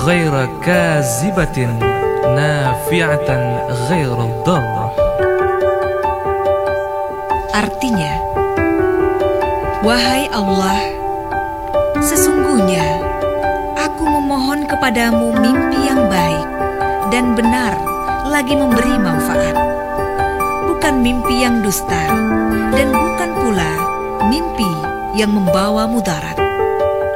ghaira kazibatin nafi'atan ghaira dharrah. Artinya, wahai Allah, sesungguhnya aku memohon kepadamu mimpi yang baik dan benar lagi memberi manfaat, bukan mimpi yang dusta dan bukan pula mimpi yang membawa mudarat.